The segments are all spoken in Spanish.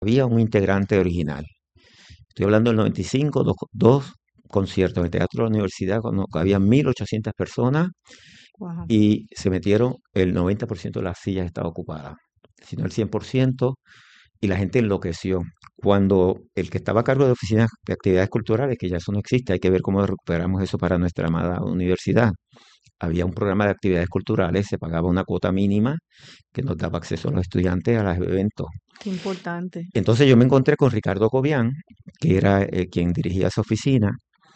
había un integrante original. Estoy hablando del 95, dos conciertos en el Teatro de la Universidad, cuando había 1.800 personas Wow. y se metieron, el 90% de las sillas estaba ocupada, sino el 100%, y la gente enloqueció. Cuando el que estaba a cargo de oficinas de actividades culturales, que ya eso no existe, hay que ver cómo recuperamos eso para nuestra amada universidad. Había un programa de actividades culturales, se pagaba una cuota mínima que nos daba acceso a los estudiantes a los eventos. Qué importante. Entonces yo me encontré con Ricardo Cobian, que era quien dirigía esa oficina,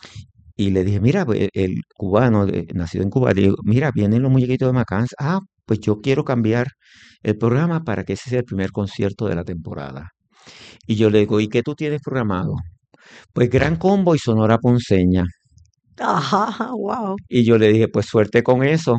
y le dije, mira, pues, el cubano, nacido en Cuba, le digo, mira, vienen los muñequitos de Macans. Ah, pues yo quiero cambiar el programa para que ese sea el primer concierto de la temporada. Y yo le digo, ¿y qué tú tienes programado? Pues Gran Combo y Sonora Ponceña. Ajá, wow. Y yo le dije, pues suerte con eso,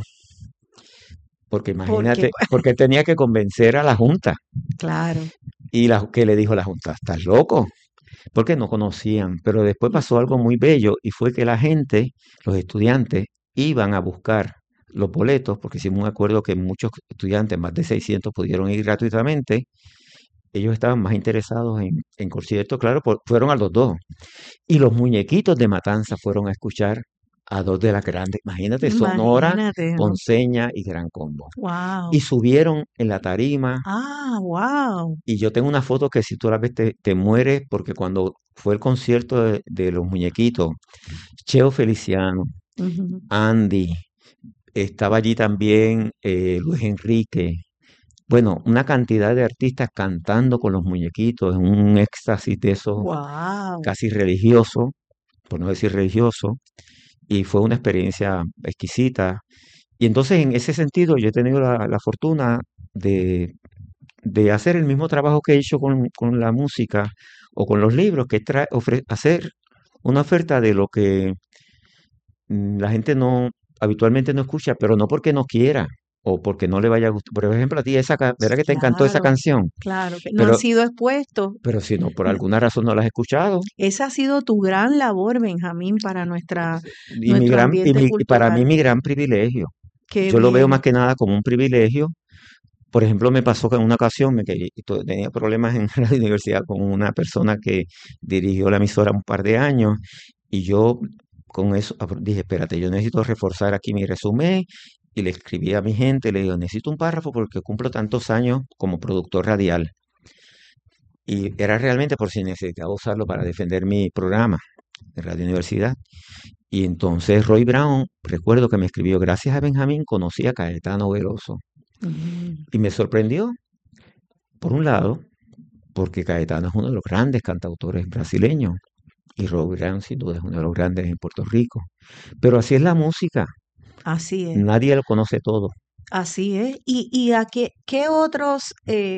porque Porque, imagínate, porque tenía que convencer a la Junta. claro. Y ¿qué le dijo la Junta? ¿Estás loco? Porque no conocían. Pero después pasó algo muy bello y fue que la gente, los estudiantes, iban a buscar los boletos, porque hicimos un acuerdo que muchos estudiantes, más de 600, pudieron ir gratuitamente. Ellos estaban más interesados en conciertos, claro, fueron a los dos. Y los muñequitos de Matanza fueron a escuchar a dos de las grandes, imagínate, Sonora, Imagínate, ¿no? Ponceña y Gran Combo. Y Wow. subieron en la tarima, Ah, wow. y yo tengo una foto que si tú la ves te mueres, porque cuando fue el concierto de los muñequitos, Cheo Feliciano, Andy, estaba allí también Luis Enrique, bueno, una cantidad de artistas cantando con los muñequitos, en un éxtasis de esos Wow. casi religioso, por no decir religioso, y fue una experiencia exquisita. Y entonces en ese sentido yo he tenido la fortuna de, de hacer el mismo trabajo que he hecho con la música o con los libros, que es hacer una oferta de lo que la gente no habitualmente no escucha, pero no porque no quiera o porque no le vaya a gustar. Por ejemplo, a ti ¿verdad que te encantó esa Claro, canción? claro, que no han Pero, sido expuestos. pero si no, por alguna razón no la has escuchado. Esa ha sido tu gran labor, Benjamín, para nuestro ambiente Y para mí cultural. mi gran privilegio. Qué Yo lo veo más bien. que nada como un privilegio. Por ejemplo, me pasó que en una ocasión tenía problemas en la universidad con una persona que dirigió la emisora un par de años, y yo con eso dije, espérate, yo necesito reforzar aquí mi resumen, y le escribí a mi gente, le digo, necesito un párrafo porque cumplo tantos años como productor radial. Y era realmente por si necesitaba usarlo para defender mi programa de Radio Universidad. Y entonces Roy Brown, recuerdo que me escribió, gracias a Benjamín conocí a Caetano Veloso. Mm. Y me sorprendió, por un lado, porque Caetano es uno de los grandes cantautores brasileños y Roy Brown sin duda es uno de los grandes en Puerto Rico. Pero así es la música, Así es, nadie lo conoce todo. así es. ¿Y a qué otros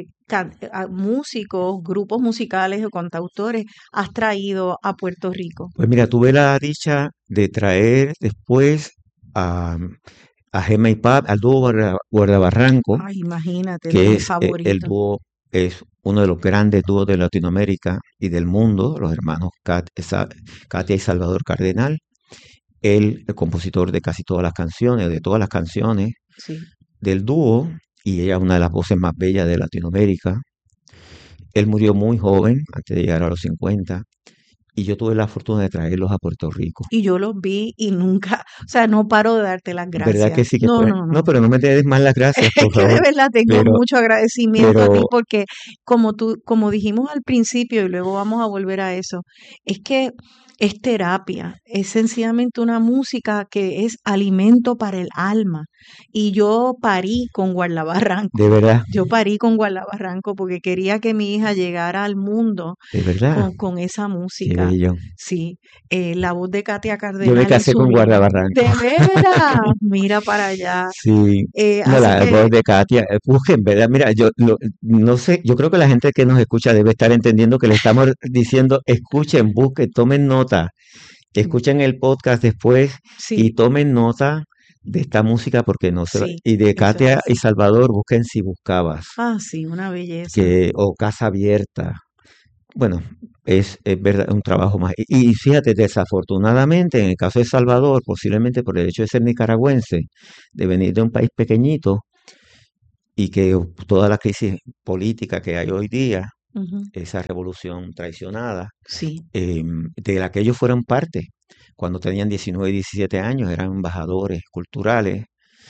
músicos, grupos musicales o cantautores has traído a Puerto Rico? Pues mira, tuve la dicha de traer después a, a Gemma y Pap, al dúo Guardabarranco, Ay, imagínate, de que mis es el favoritos. dúo, es uno de los grandes dúos de Latinoamérica y del mundo, los hermanos Katia y Salvador Cardenal. Él, el compositor de casi todas las canciones, de todas las canciones Sí. del dúo, y ella una de las voces más bellas de Latinoamérica. Él murió muy joven, antes de llegar a los 50, y yo tuve la fortuna de traerlos a Puerto Rico. Y yo los vi y nunca, o sea, no paro de darte las ¿Verdad gracias. que sí que No, fue? no, No, no. pero no me des más las gracias, Es por que de favor. verdad tengo Pero, mucho agradecimiento a ti pero porque como dijimos al principio y luego vamos a volver a eso, es que es terapia, es sencillamente una música que es alimento para el alma. Y yo parí con de Guardabarranco. verdad, Yo parí con Guardabarranco porque quería que mi hija llegara al mundo de verdad, con esa qué música. bello. Sí, la voz de Katia Yo me Cardenal y casé su con vida. Guardabarranco. De veras, mira para allá. Sí, no, Así la voz que de Katia, busquen, ¿verdad? Mira, no sé, yo creo que la gente que nos escucha debe estar entendiendo que le estamos diciendo, escuchen, busquen, tomen nota, escuchen el podcast después y sí, tomen nota de esta música porque no se va. sí, Y de eso es Katia y así. Salvador, busquen Si Buscabas, Ah, sí, una belleza. o Casa Abierta. Bueno, es verdad, un trabajo más. Y fíjate, desafortunadamente, en el caso de Salvador, posiblemente por el hecho de ser nicaragüense, de venir de un país pequeñito y que toda la crisis política que hay hoy día, Ujú. esa revolución traicionada, Sí, de la que ellos fueron parte. Cuando tenían 19 y 17 años, eran embajadores culturales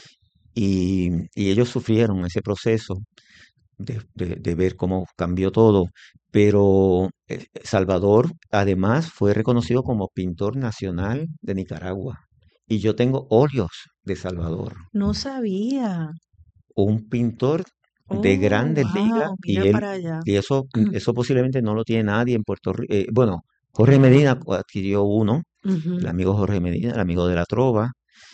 y ellos sufrieron ese proceso de ver cómo cambió todo. Pero Salvador además fue reconocido como pintor nacional de Nicaragua. Y yo tengo óleos de Salvador, no sabía. un pintor de Oh, grandes ligas wow, y mira él, para allá. y eso posiblemente no lo tiene nadie en Puerto Rico. Bueno, Jorge Wow. Medina adquirió uno, el Ujú. amigo Jorge Medina, el amigo de la trova,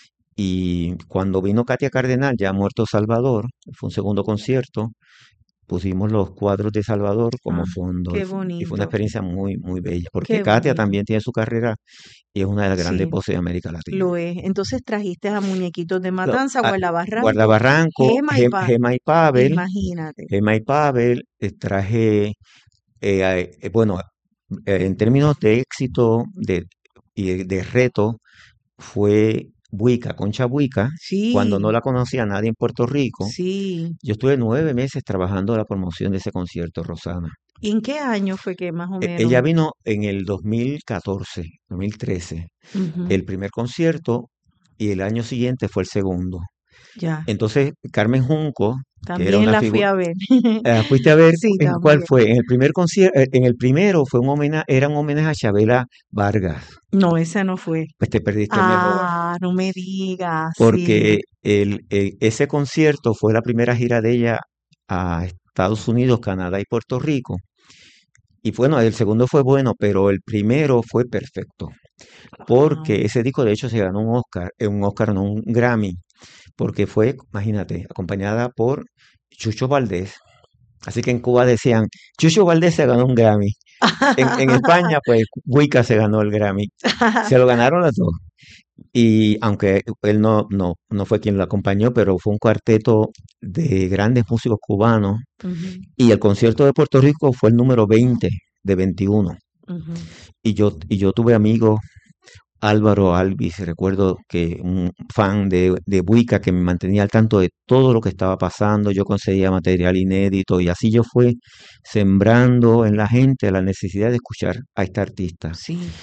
y cuando vino Katia Cardenal, ya muerto Salvador, fue un segundo concierto, pusimos los cuadros de Salvador como Ah, fondo qué y fue una bonito, experiencia muy, muy bella, porque qué Katia bonito. también tiene su carrera y es una de las grandes Sí, voces de América Latina. lo es. Entonces trajiste a Muñequitos de Lo- Matanza, a- Guardabarranco, Guardabarranco, Gema y Pa. Gema y Pavel, Imagínate. Gema y Pavel, traje, bueno, en términos de éxito y de reto, fue Buica, Concha Buica, cuando no Sí, la conocía nadie en Puerto Rico. sí. Yo estuve 9 meses trabajando la promoción de ese concierto, Rosana. ¿Y en qué año fue que más o Ella menos? vino en el 2014, 2013, Ujú. el primer concierto y el año siguiente fue el segundo. Ya, Entonces, Carmen Junco, que era también una la fui figura. a ver. ¿Fuiste a ver Sí, en cuál también. fue? En el primer concierto, en el primero fue un homenaje, era un homenaje a Chabela Vargas. No, esa no fue. Pues te perdiste el mejor, Ah, no me digas, sí. porque ese concierto fue la primera gira de ella a Estados Unidos, Canadá y Puerto Rico. Y bueno, el segundo fue bueno, pero el primero fue perfecto, Wow. porque ese disco de hecho se ganó un Oscar, no un Grammy, porque fue, imagínate, acompañada por Chucho Valdés. Así que en Cuba decían, Chucho Valdés se ganó un Grammy. En España, pues Wicca se ganó el Grammy. Se lo ganaron los dos. Y aunque él no fue quien lo acompañó, pero fue un cuarteto de grandes músicos cubanos. Ujú, Y el concierto de Puerto Rico fue el número 20 de 21. ujú. Y yo tuve amigos, Álvaro Alvis, recuerdo que un fan de Buica que me mantenía al tanto de todo lo que estaba pasando, yo conseguía material inédito y así yo fui sembrando en la gente la necesidad de escuchar a esta artista. Sí.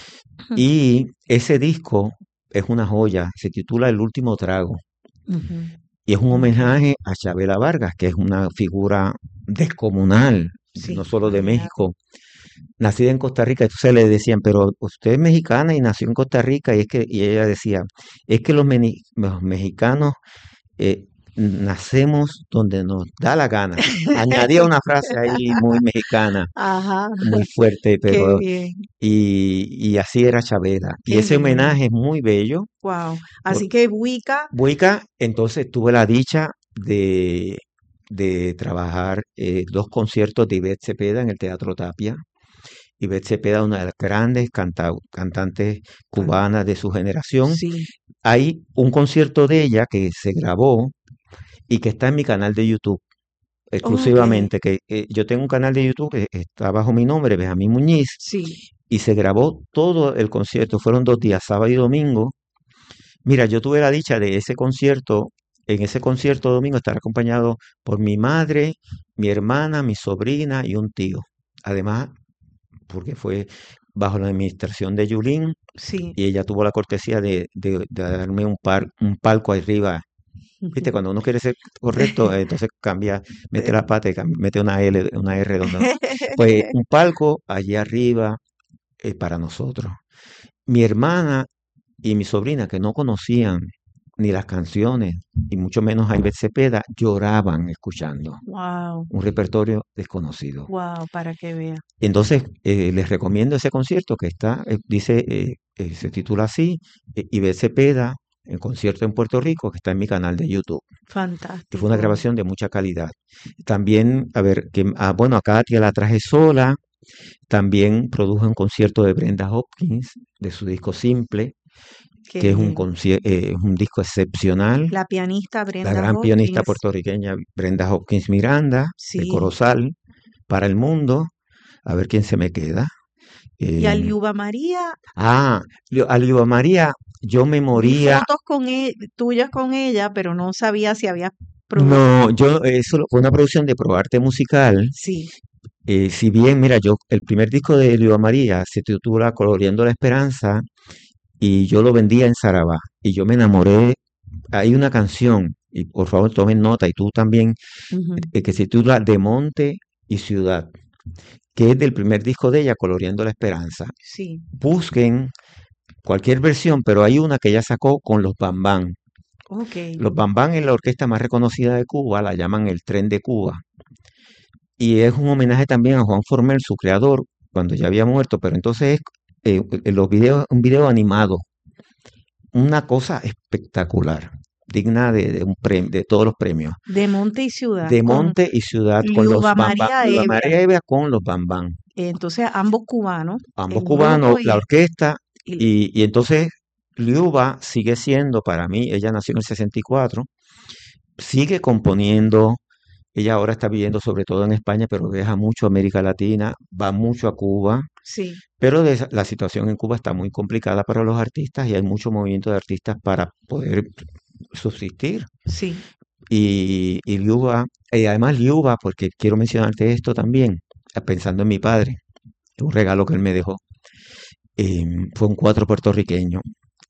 Y ese disco es una joya, se titula El último trago Ujú. y es un Ok. homenaje a Chabela Vargas, que es una figura descomunal, no Sí, solo de imagínate. México, nacida en Costa Rica. Entonces le decían, pero usted es mexicana y nació en Costa Rica, y ella decía, es que los mexicanos eh, nacemos donde nos da la gana. Añadía una frase ahí muy mexicana, Ajá, muy fuerte, qué pero bien, y así era Chabela. Y qué ese bien. homenaje es muy bello. Wow. Por Así que Wicca, Buica, entonces tuve la dicha de trabajar dos conciertos de Ivette Cepeda en el Teatro Tapia. Ivette Cepeda, una de las grandes cantantes can- cubanas de su generación. sí. Hay un concierto de ella que se grabó y que está en mi canal de YouTube Ok, exclusivamente, que yo tengo un canal de YouTube que está bajo mi nombre, Benjamín Muñiz, sí. y se grabó todo el concierto, fueron 2 días, sábado y domingo. Mira, yo tuve la dicha de ese concierto, en ese concierto domingo estar acompañado por mi madre, mi hermana, mi sobrina y un tío. Además, porque fue bajo la administración de Yulín Sí. y ella tuvo la cortesía de darme un palco arriba. Viste, cuando uno quiere ser correcto, entonces cambia, mete la pata y mete una L, una R donde no. Pues un palco allí arriba para nosotros. Mi hermana y mi sobrina, que no conocían ni las canciones, y mucho menos a Ivette Cepeda, lloraban escuchando Wow, un repertorio desconocido. wow, para que vea. Entonces, les recomiendo ese concierto que está, se titula así, Ivette Cepeda, el concierto en Puerto Rico, que está en mi canal de YouTube. Y fue una Fantástico. grabación de mucha calidad. También, a ver, bueno, a Katia la traje sola, también produjo un concierto de Brenda Hopkins, de su disco Simple, Qué que bien. es un disco excepcional. La pianista La Brenda gran pianista Hopkins, puertorriqueña Brenda Hopkins Miranda, de sí. Corozal, para el mundo. A ver quién se me queda. Y a Eh, Liuba María, a Liva María, yo me vi moría. fotos tuyas con ella, pero no sabía si había producido. No, eso fue una producción de ProArte Musical Sí. Si bien, mira, el primer disco de Luis María se titula Coloreando la Esperanza y yo lo vendía en Sarabá y yo me enamoré. Hay una canción, y por favor tomen nota, y tú también, Ujú. que se titula De Monte y Ciudad, que es del primer disco de ella, Coloreando la Esperanza. Sí, Busquen cualquier versión, pero hay una que ella sacó con los Bambán. ok. Los Bambán es la orquesta más reconocida de Cuba, la llaman el Tren de Cuba. Y es un homenaje también a Juan Formel, su creador, cuando ya había muerto, pero entonces en los videos, un video animado, una cosa espectacular, digna de un premio, de todos los premios. De Monte y Ciudad De con monte y ciudad con los Liuba Bambán, María Luis Evia. María Evia con los Bambán, Entonces, ambos cubanos, ambos el grupo cubanos, la orquesta, y y entonces Liuba sigue siendo para mí, ella nació en el 64, sigue componiendo. Ella ahora está viviendo sobre todo en España, pero viaja mucho a América Latina, va mucho a Cuba, sí, pero la situación en Cuba está muy complicada para los artistas y hay mucho movimiento de artistas para poder subsistir. sí. Y Liuba, y además Liuba, porque quiero mencionarte esto también, pensando en mi padre, un regalo que él me dejó, fue un cuatro puertorriqueño.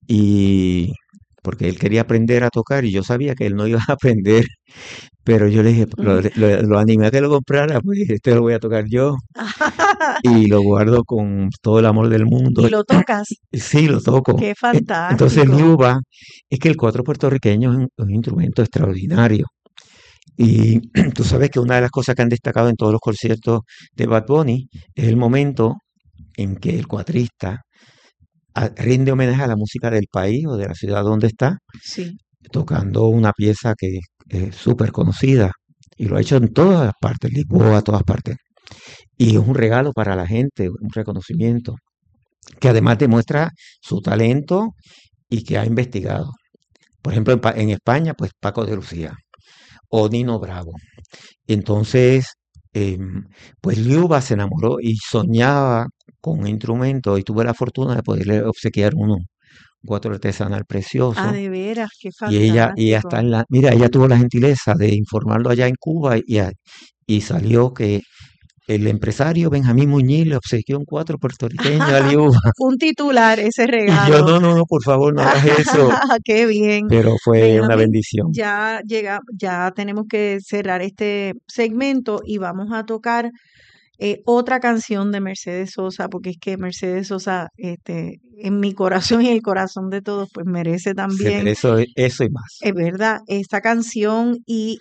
Y porque él quería aprender a tocar y yo sabía que él no iba a aprender, pero yo le dije, lo animé a que lo comprara, pues este lo voy a tocar yo y lo guardo con todo el amor del mundo. Y lo tocas. Y sí, lo toco. Qué Entonces, fantástico. Liuba, es que el cuatro puertorriqueño es un instrumento extraordinario. Y tú sabes que una de las cosas que han destacado en todos los conciertos de Bad Bunny es el momento en que el cuatrista rinde homenaje a la música del país o de la ciudad donde está, Sí. tocando una pieza que es súper conocida. Y lo ha hecho en todas las partes, Lisboa, todas partes. Y es un regalo para la gente, un reconocimiento, que además demuestra su talento y que ha investigado. Por ejemplo, en España, pues Paco de Lucía o Nino Bravo. Entonces, pues Liuba se enamoró y soñaba con un instrumento y tuve la fortuna de poderle obsequiar uno, un cuatro artesanal Ah, precioso. de veras, qué Y ella está fantástico. en mira, ella tuvo la gentileza de informarlo allá en Cuba y salió que el empresario Benjamín Muñiz le obsequió un cuatro puertorriqueño a Liuba. Un titular, ese Y yo, regalo. no, no, no, por favor, no hagas eso. Qué bien. Pero fue una Benjamín, bendición. ya tenemos que cerrar este segmento y vamos a tocar otra canción de Mercedes Sosa, porque es que Mercedes Sosa, en mi corazón y en el corazón de todos, pues merece Se también, merece eso y más. es verdad, esta canción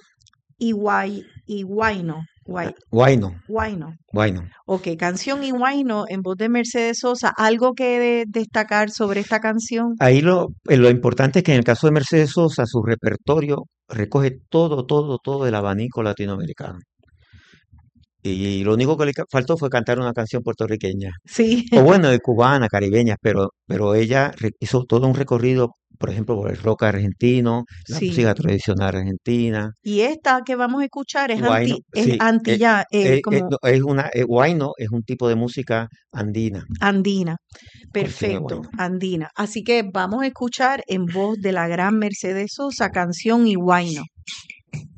y Guayno, Guayno, Guayno. guayno. Ok, canción y Guayno en voz de Mercedes Sosa. ¿Algo que destacar sobre esta canción? Ahí lo importante es que en el caso de Mercedes Sosa, su repertorio recoge todo, todo, todo el abanico latinoamericano. Y lo único que le faltó fue cantar una canción puertorriqueña. Sí, O bueno, de cubana, caribeña, pero ella hizo todo un recorrido, por ejemplo, por el rock argentino, la sí. música tradicional argentina. Y esta que vamos a escuchar Guayno, es sí, antilla, como no, guayno es un tipo de música andina, andina. canción de Perfecto, guayno. andina. Así que vamos a escuchar en voz de la gran Mercedes Sosa, canción y Guayno.